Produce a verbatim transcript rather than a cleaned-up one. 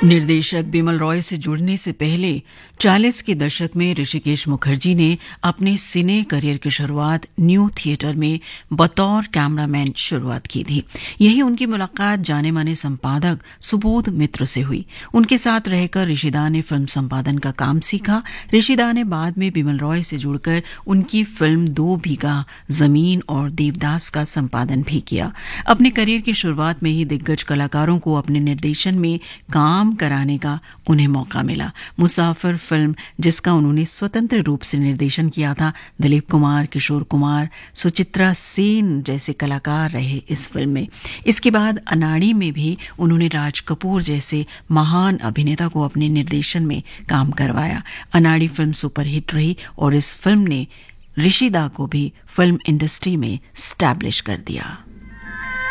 निर्देशक बिमल रॉय से जुड़ने से पहले चालीस के दशक में ऋषिकेश मुखर्जी ने अपने सिने करियर की शुरुआत न्यू थिएटर में बतौर कैमरामैन शुरुआत की थी। यही उनकी मुलाकात जाने माने संपादक सुबोध मित्र से हुई। उनके साथ रहकर ऋषिदा ने फिल्म संपादन का काम सीखा। ऋषिदा ने बाद में बिमल रॉय से जुड़कर उनकी फिल्म दो बीघा जमीन और देवदास का संपादन भी किया। अपने करियर की शुरुआत में ही दिग्गज कलाकारों को अपने निर्देशन में काम कराने का उन्हें मौका मिला। मुसाफिर फिल्म, जिसका उन्होंने स्वतंत्र रूप से निर्देशन किया था, दिलीप कुमार, किशोर कुमार, सुचित्रा सेन जैसे कलाकार रहे इस फिल्म में। इसके बाद अनाड़ी में भी उन्होंने राज कपूर जैसे महान अभिनेता को अपने निर्देशन में काम करवाया। अनाड़ी फिल्म सुपरहिट रही और इस फिल्म ने ऋषिदा को भी फिल्म इंडस्ट्री में स्टैब्लिश कर दिया।